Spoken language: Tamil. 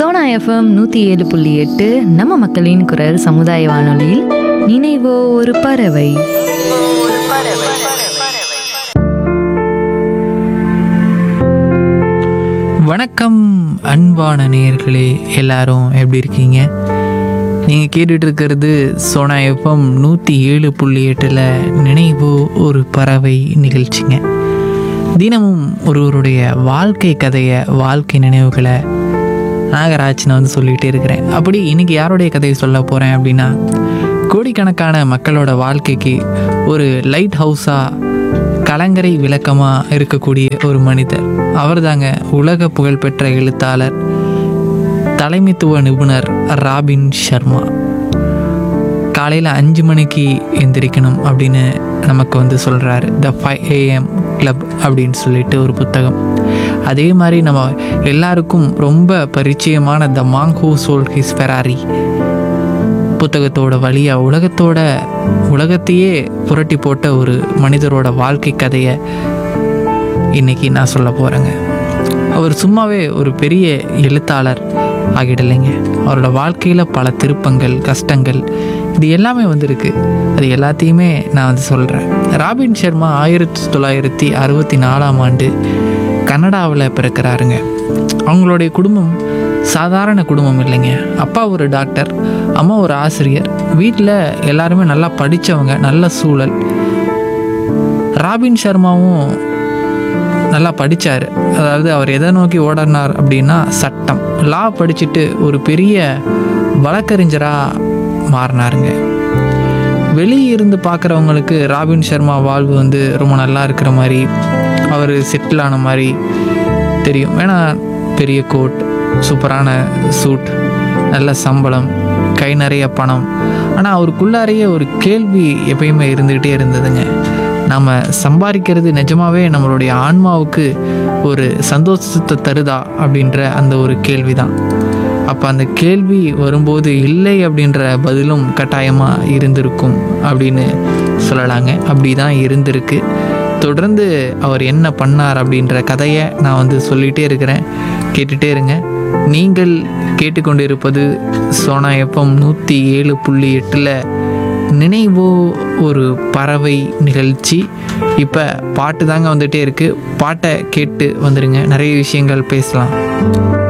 சோனா எஃப்எம் 107.8 நம்ம மக்களின் குரல் சமுதாய வானொலியில் நினைவோ ஒரு பறவை. வணக்கம் அன்பான நேயர்களே, எல்லாரும் எப்படி இருக்கீங்க? நீங்கள் கேட்டுட்டு இருக்கிறது சோனா எஃப்எம் 107.8 நினைவோ ஒரு பறவை நிகழ்ச்சிங்க. தினமும் ஒருவருடைய வாழ்க்கை கதையை, வாழ்க்கை நினைவுகளை நாகராஜ் நான் வந்து சொல்லிகிட்டே இருக்கிறேன். அப்படி இன்றைக்கி யாருடைய கதையை சொல்ல போகிறேன் அப்படின்னா, கோடிக்கணக்கான மக்களோட வாழ்க்கைக்கு ஒரு லைட் ஹவுஸாக, கலங்கரை விளக்கமாக இருக்கக்கூடிய ஒரு மனிதர். அவர் தாங்க உலக புகழ்பெற்ற எழுத்தாளர், தலைமைத்துவ நிபுணர் ராபின் சர்மா. காலையில் 5 மணிக்கு எந்திரிக்கணும் அப்படின்னு நமக்கு வந்து சொல்கிறாரு. த 5 AM கிளப் அப்படின்னு சொல்லிட்டு ஒரு புத்தகம். அதே மாதிரி நம்ம எல்லாருக்கும் ரொம்ப பரிச்சயமான த Monk who sold his Ferrari புத்தகத்தோட வழியாக உலகத்தையே புரட்டி போட்ட ஒரு மனிதரோட வாழ்க்கை கதையை இன்றைக்கி நான் சொல்ல போகிறேங்க. அவர் சும்மாவே ஒரு பெரிய எழுத்தாளர் ஆகிடலைங்க. அவரோட வாழ்க்கையில் பல திருப்பங்கள், கஷ்டங்கள், இது எல்லாமே வந்திருக்கு. அது எல்லாத்தையுமே நான் வந்து சொல்கிறேன். ராபின் சர்மா 1964ஆம் ஆண்டு கனடாவில் பிறக்கிறாருங்க. அவங்களுடைய குடும்பம் சாதாரண குடும்பம் இல்லைங்க. அப்பா ஒரு டாக்டர், அம்மா ஒரு ஆசிரியர். வீட்டில் எல்லாருமே நல்லா படித்தவங்க, நல்ல சூழல். ராபின் சர்மாவும் நல்லா படித்தார். அதாவது அவர் எதை நோக்கி ஓடினார் அப்படின்னா சட்டம், லா படிச்சுட்டு ஒரு பெரிய வழக்கறிஞராக மாறினாருங்க. வெளியே இருந்து பார்க்குறவங்களுக்கு ராபின் சர்மா வாழ்வு வந்து ரொம்ப நல்லா இருக்கிற மாதிரி, அவர் செட்டில் ஆன மாதிரி தெரியும். ஏன்னா பெரிய கோட், சூப்பரான சூட், நல்ல சம்பளம், கை நிறைய பணம். ஆனால் அவருக்குள்ளாரையே ஒரு கேள்வி எப்பயுமே இருந்துக்கிட்டே இருந்ததுங்க. நாம் சம்பாதிக்கிறது நிஜமாவே நம்மளுடைய ஆன்மாவுக்கு ஒரு சந்தோஷத்தை தருதா அப்படின்ற அந்த ஒரு கேள்வி தான். அப்போ அந்த கேள்வி வரும்போது இல்லை அப்படின்ற பதிலும் கட்டாயமாக இருந்திருக்கும் அப்படின்னு சொல்லலாங்க. அப்படி தான் இருந்திருக்கு. தொடர்ந்து அவர் என்ன பண்ணார் அப்படின்ற கதையை நான் வந்து சொல்லிகிட்டே இருக்கிறேன், கேட்டுகிட்டே இருங்க. நீங்கள் கேட்டுக்கொண்டிருப்பது சோனா எஃப்எம் 107.8 நினைவோ ஒரு பறவை நிகழ்ச்சி. இப்போ பாட்டு தாங்க வந்துகிட்டே இருக்குது. பாட்டை கேட்டு வந்துடுங்க, நிறைய விஷயங்கள் பேசலாம்.